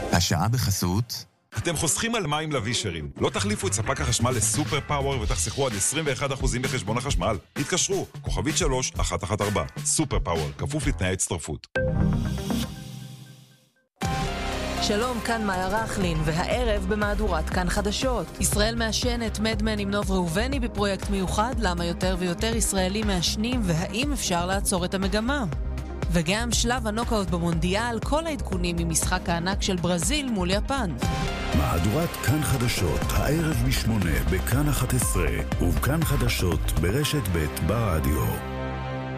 השעה בחסות. אתם חוסכים על מים לווישרים. לא תחליפו את ספק החשמל לסופר פאוור ותחסכו עד 21% בחשבון החשמל. התקשרו, כוכבית 3114. סופר פאוור, כפוף לתנאי הצטרפות. שלום, כאן מאיה רחלין, והערב במהדורת כאן חדשות. ישראל מעשנת, מדמן עם נוב ראובני בפרויקט מיוחד, למה יותר ויותר ישראלים מעשנים והאם אפשר לעצור את המגמה. וגם שלב הנוקאוט במונדיאל, כל העדכונים ממשחק הענק של ברזיל מול יפן. מהדורת כאן חדשות, הערב ב8 בכאן 11 ובכאן חדשות ברשת ב' ברדיו.